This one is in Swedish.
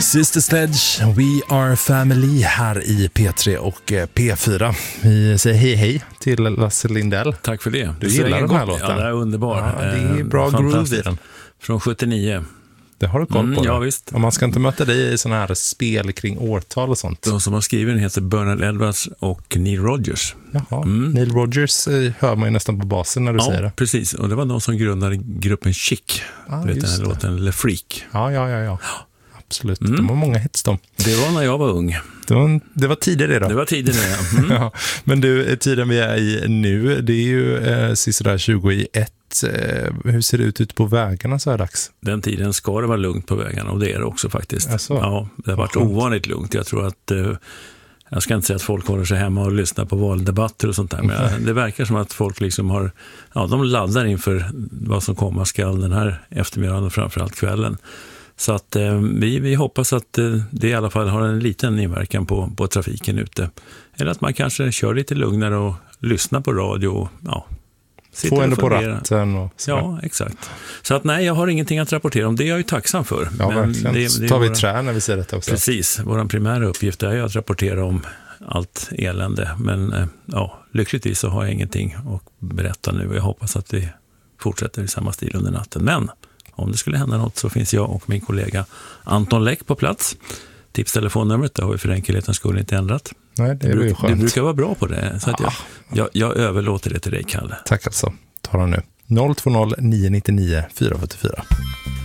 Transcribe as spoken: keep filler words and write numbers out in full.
Sister Sledge, We Are Family här i P tre och P fyra. Vi säger hej hej till Lasse Lindell. Tack för det. Du gillar den här låten? Ja, det är underbar. Ja, det är bra groove i den. Från sjuttionio. Det har du koll på. Mm, ja, visst. Och man ska inte möta dig i sådana här spel kring årtal och sånt. De som har skrivit den heter Bernard Edwards och Neil Rogers. Jaha, mm. Neil Rogers hör man ju nästan på basen när du ja, säger det. Ja, precis. Och det var de som grundade gruppen Chic. Ah, du vet den här det. låten, Le Freak. Ja, ja, ja, ja. Absolut. Mm. De har många hits de. Det var när jag var ung. Det var, det var tidigare då. Det var tidigare, ja. Mm. Ja. Men du, tiden vi är i nu, det är ju eh, sista tjugo i ett. Eh, hur ser det ut ute på vägarna så här dags? Den tiden ska det vara lugnt på vägarna och det är det också faktiskt. Alltså, ja, det har varit ovanligt lugnt. Jag tror att, eh, jag ska inte säga att folk håller sig hemma och lyssnar på valdebatter och sånt där, men mm. det verkar som att folk liksom har, ja, de laddar inför vad som komma skall den här eftermiddagen och framförallt kvällen. Så att eh, vi, vi hoppas att eh, det i alla fall har en liten inverkan på, på trafiken ute. Eller att man kanske kör lite lugnare och lyssnar på radio och ja, få ändå på ratten. Och så. Ja, exakt. Så att nej, jag har ingenting att rapportera om. Det är jag ju tacksam för. Ja, men verkligen. Det, det så tar vi våra, trä när vi ser detta också. Precis. Vår primära uppgift är ju att rapportera om allt elände. Men eh, ja, lyckligtvis så har jag ingenting att berätta nu. Jag hoppas att vi fortsätter i samma stil under natten. Men om det skulle hända något så finns jag och min kollega Anton Läck på plats. Tipstelefonnumret, det har vi för enkelhetens skull inte ändrat. Nej, det är ju skönt. Du brukar vara bra på det, så att jag, jag, jag överlåter det till dig, Kalle. Tack alltså. Ta den nu. noll två noll nio nio nio fyra fyra fyra.